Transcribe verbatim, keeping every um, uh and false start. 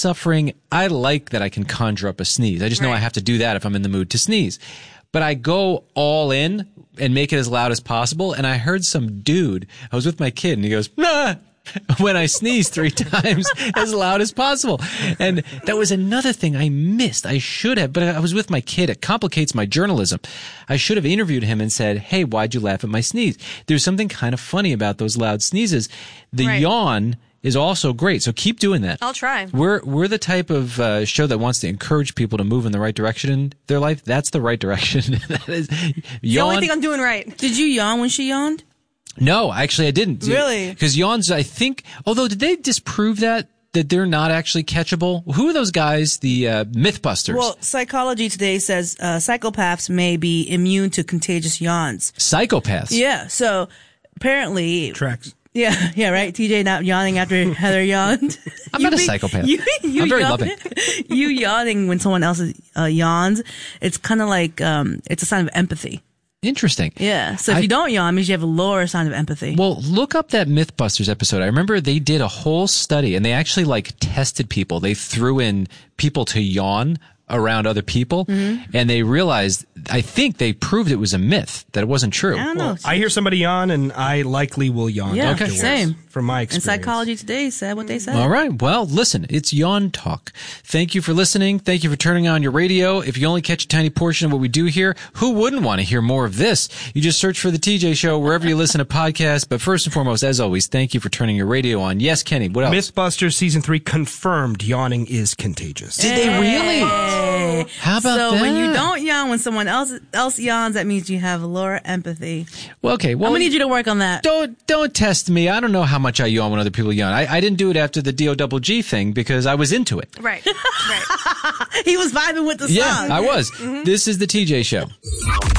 suffering, I like that I can conjure up a sneeze. I just know Right. I have to do that if I'm in the mood to sneeze. But I go all in and make it as loud as possible. And I heard some dude, I was with my kid, and he goes, nah, when I sneeze three times as loud as possible. And that was another thing I missed. I should have, but I was with my kid. It complicates my journalism. I should have interviewed him and said, hey, why'd you laugh at my sneeze? There's something kind of funny about those loud sneezes. The Right. yawn is also great. So keep doing that. I'll try. We're we're the type of uh, show that wants to encourage people to move in the right direction in their life. That's the right direction. That is The yawn. only thing I'm doing right. Did you yawn when she yawned? No, actually, I didn't. Really? Because yawns, I think. Although, did they disprove that that they're not actually catchable? Who are those guys? The uh, MythBusters. Well, Psychology Today says uh, psychopaths may be immune to contagious yawns. Psychopaths. Yeah, so apparently... Tracks. Yeah, yeah, right. T J not yawning after Heather yawned. I'm You not a be- psychopath. You, you I'm very yawn- loving. You yawning when someone else uh, yawns, it's kind of like um, it's a sign of empathy. Interesting. Yeah. So if I- you don't yawn, it means you have a lower sign of empathy. Well, look up that MythBusters episode. I remember they did a whole study, and they actually like tested people. They threw in people to yawn around other people, Mm-hmm. and they realized, I think they proved it was a myth, that it wasn't true. I don't know. I hear somebody yawn, and I likely will yawn. Yeah, afterwards, same. From my and experience. Psychology Today said what they said. All right. Well, listen, it's Yawn Talk. Thank you for listening. Thank you for turning on your radio. If you only catch a tiny portion of what we do here, who wouldn't want to hear more of this? You just search for The T J Show wherever you listen to podcasts. But first and foremost, as always, thank you for turning your radio on. Yes, Kenny, what else? Mythbusters Season three confirmed yawning is contagious. Did they really? Hey. How about so that? when you don't yawn when someone else else yawns, that means you have lower empathy. Well, okay. Well, I'm gonna need you to work on that. Don't don't test me. I don't know how much I yawn when other people yawn. I, I didn't do it after the D O double G thing because I was into it. Right. Right. He was vibing with the song. Yeah, I was. This is The T J Show.